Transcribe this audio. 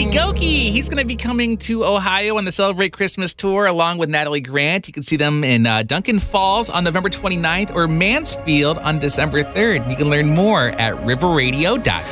Gokey. He's going to be coming to Ohio on the Celebrate Christmas tour along with Natalie Grant. You can see them in Duncan Falls on November 29th or Mansfield on December 3rd. You can learn more at riverradio.com.